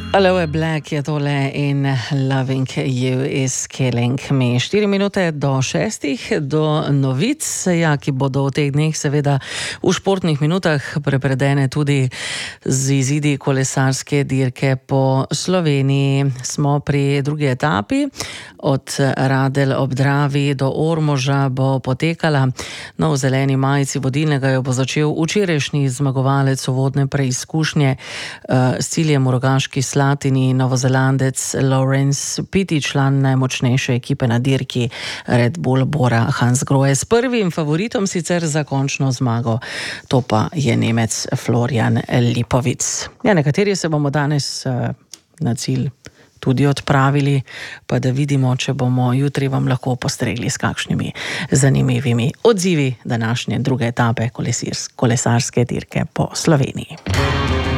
Aloe Black je tole in Loving You is Killing Me. 4 minute do 6, do novic, ki bodo v teh dneh seveda v športnih minutah prepredene tudi z izidi kolesarske dirke po Sloveniji. Smo pri drugi etapi. Od Radelj ob Dravi do Ormoža bo potekala. V zeleni majici vodilnega jo bo začel včerajšnji zmagovalec uvodne preizkušnje s ciljem v Rogaški Slatini, Novozelandec Laurens Piti, član najmočnejše ekipe na dirki Red Bull Bora Hansgrohe. S prvim favoritom sicer za končno zmago, to pa je Nemec Florian Lipovic. Nekateri se bomo danes na cilj tudi odpravili, pa da vidimo, če bomo jutri vam lahko postregli s kakšnimi zanimivimi odzivi današnje druge etape kolesarske dirke po Sloveniji.